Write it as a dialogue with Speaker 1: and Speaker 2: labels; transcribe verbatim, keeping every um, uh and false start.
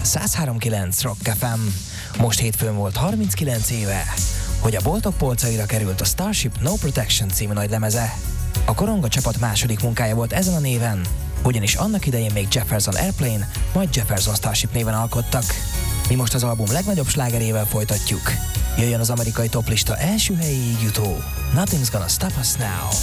Speaker 1: száz három kilenc Rock ef em. Most hétfőn volt harminckilenc éve, hogy a boltok polcaira került a Starship No Protection című nagy lemeze. A Koronga csapat második munkája volt ezen a néven, ugyanis annak idején még Jefferson Airplane, majd Jefferson Starship néven alkottak. Mi most az album legnagyobb slágerével folytatjuk. Jöjjön az amerikai toplista első helyéig jutó Nothing's Gonna Stop Us Now.